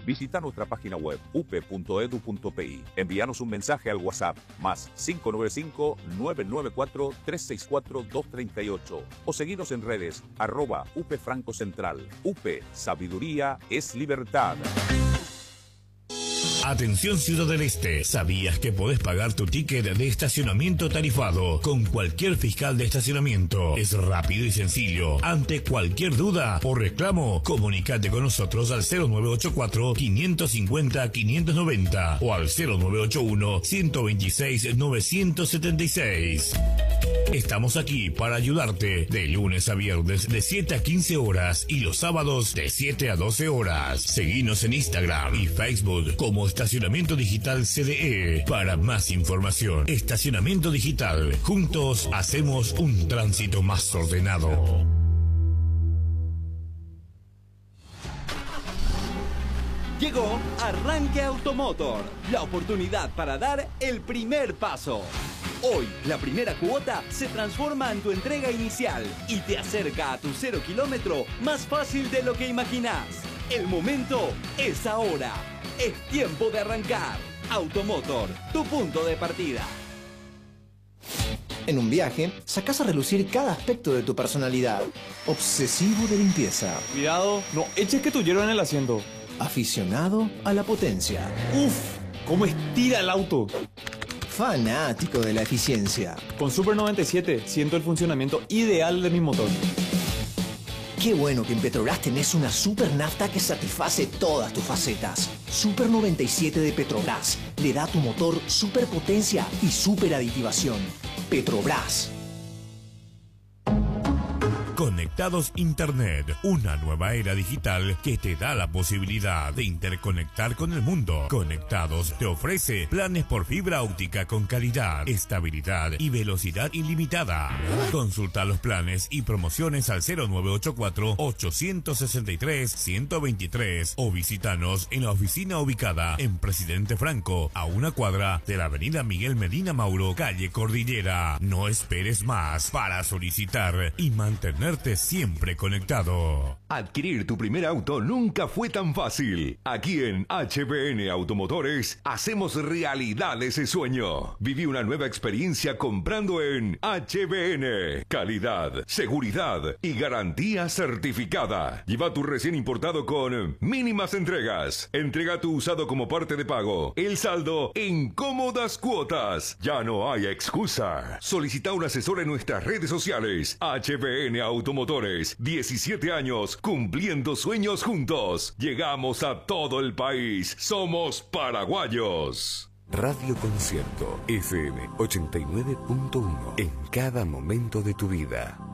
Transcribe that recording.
Visita nuestra página web up.edu.pi. Envíanos un mensaje al WhatsApp más 595-994-364-238 o seguinos en redes @upfrancocentral. UP, sabiduría es libertad. Atención Ciudad del Este, ¿sabías que podés pagar tu ticket de estacionamiento tarifado con cualquier fiscal de estacionamiento? Es rápido y sencillo. Ante cualquier duda o reclamo, comunicate con nosotros al 0984-550-590 o al 0981-126-976. Estamos aquí para ayudarte de lunes a viernes de 7 a 15 horas y los sábados de 7 a 12 horas. Seguinos en Instagram y Facebook como Estacionamiento Digital CDE. Para más información, Estacionamiento Digital. Juntos hacemos un tránsito más ordenado. Llegó Arranque Automotor, la oportunidad para dar el primer paso. Hoy, la primera cuota se transforma en tu entrega inicial y te acerca a tu 0 kilómetro más fácil de lo que imaginás. El momento es ahora. Es tiempo de arrancar. Automotor, tu punto de partida. En un viaje, sacás a relucir cada aspecto de tu personalidad. Obsesivo de limpieza. Cuidado, no eches que tu hierro en el asiento. Aficionado a la potencia. ¡Uf! ¿Cómo estira el auto? Fanático de la eficiencia. Con Super 97 siento el funcionamiento ideal de mi motor. Qué bueno que en Petrobras tenés una super nafta que satisface todas tus facetas. Super 97 de Petrobras le da a tu motor super potencia y super aditivación. Petrobras. Conectados Internet, una nueva era digital que te da la posibilidad de interconectar con el mundo. Conectados te ofrece planes por fibra óptica con calidad, estabilidad y velocidad ilimitada. Consulta los planes y promociones al 0984-863-123 o visítanos en la oficina ubicada en Presidente Franco, a una cuadra de la avenida Miguel Medina Mauro, calle Cordillera. No esperes más para solicitar y mantener siempre conectado. Adquirir tu primer auto nunca fue tan fácil. Aquí en HBN Automotores hacemos realidad ese sueño. Viví una nueva experiencia comprando en HBN. Calidad, seguridad y garantía certificada. Lleva tu recién importado con mínimas entregas. Entrega tu usado como parte de pago. El saldo en cómodas cuotas. Ya no hay excusa. Solicita un asesor en nuestras redes sociales. HBN Automotores, 17 años cumpliendo sueños juntos. Llegamos a todo el país. Somos paraguayos. Radio Concierto FM 89.1 en cada momento de tu vida.